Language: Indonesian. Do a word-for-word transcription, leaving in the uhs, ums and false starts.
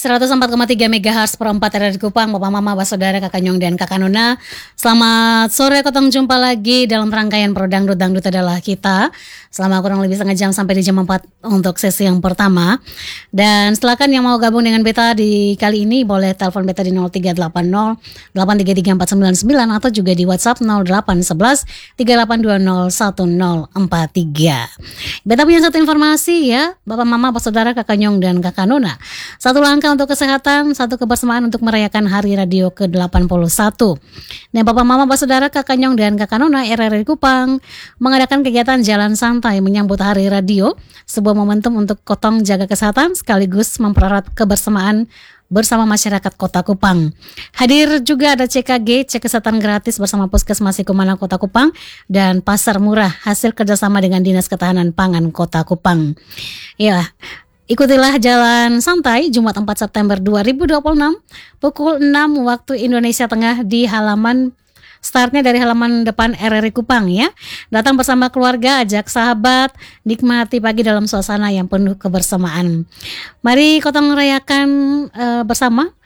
seratus empat koma tiga megahertz per empat R R I Kupang, Bapak Mama, Bapak Saudara, Kakak Nyong dan Kakak Nona. Selamat sore, kotong jumpa lagi dalam rangkaian Pro Dangdut Dangdut adalah kita. Selama kurang lebih setengah jam sampai di jam empat untuk sesi yang pertama. Dan silakan yang mau gabung dengan Beta di kali ini boleh telepon Beta di nol tiga delapan nol delapan tiga tiga empat sembilan sembilan atau juga di WhatsApp nol delapan satu satu tiga delapan dua nol satu nol empat tiga. Beta punya satu informasi ya, Bapak Mama, Bapak Saudara, Kakak Nyong dan Kakak Nona. Satu langkah untuk kesehatan, satu kebersamaan untuk merayakan Hari Radio ke delapan puluh satu. Nah, Bapak Mama, Bapak Saudara, Kakak Nyong dan Kakak Nona, R R I Kupang mengadakan kegiatan jalan santai menyambut Hari Radio, sebuah momentum untuk kotong jaga kesehatan sekaligus mempererat kebersamaan bersama masyarakat Kota Kupang. Hadir juga ada C K G, cek kesehatan gratis bersama Puskesmas Kumala Kota Kupang dan Pasar Murah hasil kerjasama dengan Dinas Ketahanan Pangan Kota Kupang. Ya, ikutilah jalan santai Jumat empat September dua ribu dua puluh enam pukul enam waktu Indonesia Tengah di halaman startnya dari halaman depan R R I Kupang ya. Datang bersama keluarga, ajak sahabat, nikmati pagi dalam suasana yang penuh kebersamaan. Mari kotong rayakan uh, bersama